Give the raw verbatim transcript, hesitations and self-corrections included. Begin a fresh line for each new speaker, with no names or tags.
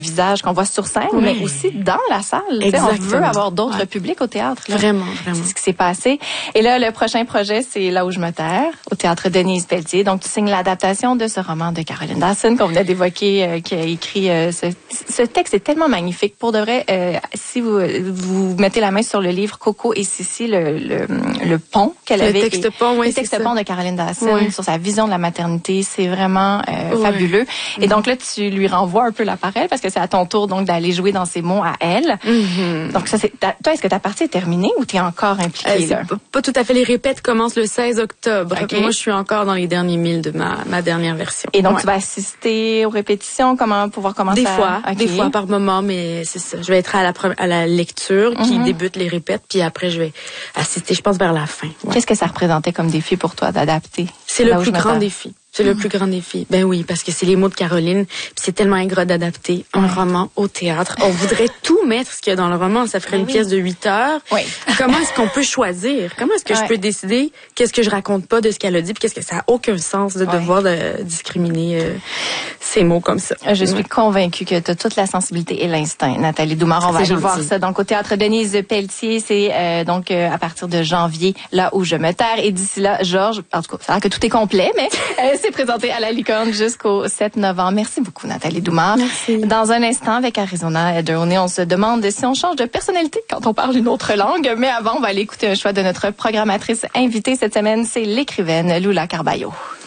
visage qu'on voit sur scène, oui. mais aussi dans la salle. On veut avoir d'autres ouais. publics au théâtre. Là.
Vraiment, vraiment.
C'est ce qui s'est passé. Et là, le prochain projet, c'est Là où je me terre, au théâtre Denise Pelletier. Donc, tu signes l'adaptation de ce roman de Caroline Dawson qu'on venait d'évoquer, euh, qui a écrit euh, ce, ce texte est tellement magnifique. Pour de vrai, euh, si vous vous mettez la main sur le livre Coco et Sissi, le, le, le pont qu'elle avait.
Le texte et, pont, oui,
Le texte pont de Caroline Dawson
oui.
sur sa vision de la maternité, c'est vraiment euh, oui. fabuleux. Et donc là, tu lui renvoies un peu l'appareil parce que c'est à ton tour donc d'aller jouer dans ces mots à elle.
Mm-hmm.
Donc ça, c'est ta, toi, est-ce que ta partie est terminée ou tu es encore impliquée
euh,
là?
Pas, pas tout à fait. Les répètes commencent le seize octobre. Okay. Moi, je suis encore dans les derniers milles de ma, ma dernière version.
Et donc,
ouais.
tu vas assister aux répétitions, comment pouvoir commencer
Des
à...
fois,
okay.
des fois par moment, mais c'est ça. Je vais être à la, à la lecture qui mm-hmm. débute les répètes, puis après, je vais assister, je pense, vers la fin.
Ouais. Qu'est-ce que ça représentait comme défi pour toi d'adapter?
C'est le plus grand défi. C'est mmh. le plus grand défi. Ben oui, parce que c'est les mots de Caroline. Puis c'est tellement ingrat d'adapter un ouais. roman au théâtre. On voudrait tout mettre ce qu'il y a dans le roman. Ça ferait oui. une pièce de huit heures.
Oui.
Comment est-ce qu'on peut choisir? Comment est-ce que ouais. je peux décider qu'est-ce que je raconte pas de ce qu'elle a dit? Puis qu'est-ce que ça a aucun sens de ouais. devoir de discriminer euh, ces mots comme ça.
Je suis ouais. convaincue que tu as toute la sensibilité et l'instinct, Nathalie Doumare. On va aller voir ça. Donc au théâtre Denise Pelletier, c'est euh, donc euh, à partir de janvier, Là où je me terre. Et d'ici là, Georges, en tout cas, ça a l'air que tout est complet, mais euh, c'est présenté à la Licorne jusqu'au sept novembre. Merci beaucoup, Nathalie Doumare.
Merci.
Dans un instant, avec Arizona Edroney, on se demande si on change de personnalité quand on parle une autre langue. Mais avant, on va aller écouter un choix de notre programmatrice invitée cette semaine. C'est l'écrivaine Lula Carballo.